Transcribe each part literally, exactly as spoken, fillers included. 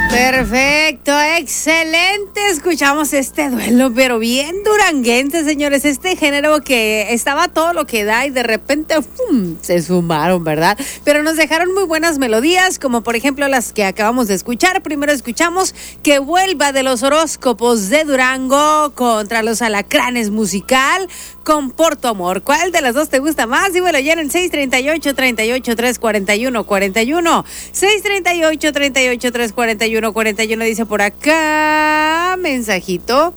Perfecto, excelente. Escuchamos este duelo, pero bien duranguense, señores. Este género que estaba todo lo que da y de repente ¡pum!, se sumaron, ¿verdad? Pero nos dejaron muy buenas melodías, como por ejemplo las que acabamos de escuchar. Primero escuchamos Que Vuelva de los Horóscopos de Durango contra los Alacranes musical con Por Tu Amor. ¿Cuál de las dos te gusta más? Dímelo ya en el seis treinta y ocho, treinta y ocho, tres cuarenta y uno, cuarenta y uno. seis treinta y ocho, treinta y ocho, tres cuarenta y uno, cuarenta y uno. Dice por acá, mensajito.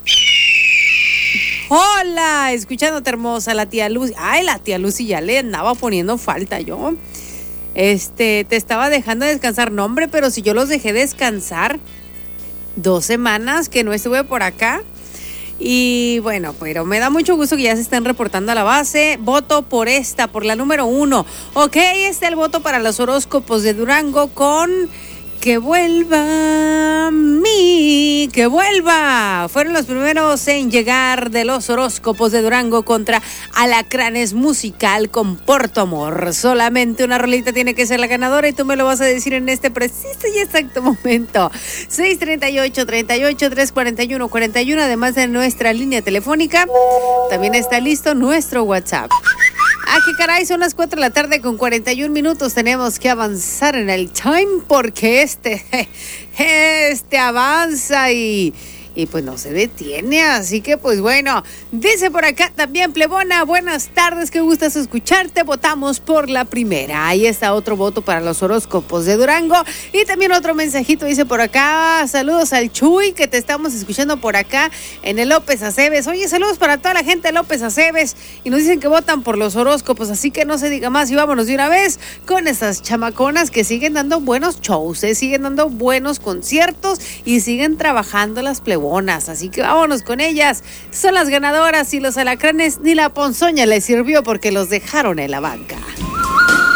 Hola, escuchándote hermosa, la tía Lucy. Ay, la tía Lucy ya le andaba poniendo falta yo. Este, te estaba dejando descansar. No, hombre, pero si yo los dejé descansar dos semanas que no estuve por acá. Y bueno, pero me da mucho gusto que ya se estén reportando a la base. Voto por esta, por la número uno. Ok, este es el voto para los horóscopos de Durango con Que Vuelva mi, que vuelva. Fueron los primeros en llegar de los horóscopos de Durango contra Alacranes musical con Por Tu Amor. Solamente una rolita tiene que ser la ganadora y tú me lo vas a decir en este preciso y exacto momento. seis treinta y ocho, treinta y ocho, tres cuarenta y uno, cuarenta y uno. Además de nuestra línea telefónica, también está listo nuestro WhatsApp. Ah, qué caray, son las cuatro de la tarde con cuarenta y un minutos. Tenemos que avanzar en el time porque este, este avanza y, y pues no se detiene. Así que pues bueno, dice por acá también Plebona, buenas tardes, qué gustas escucharte. Votamos por la primera. Ahí está otro voto para los horóscopos de Durango. Y también otro mensajito dice por acá, saludos al Chuy que te estamos escuchando por acá en el López Aceves. Oye, saludos para toda la gente de López Aceves. Y nos dicen que votan por los horóscopos, así que no se diga más y vámonos de una vez con esas chamaconas que siguen dando buenos shows, ¿eh? Siguen dando buenos conciertos y siguen trabajando las plebonas. Así que vámonos con ellas. Son las ganadoras y los alacranes ni la ponzoña les sirvió porque los dejaron en la banca.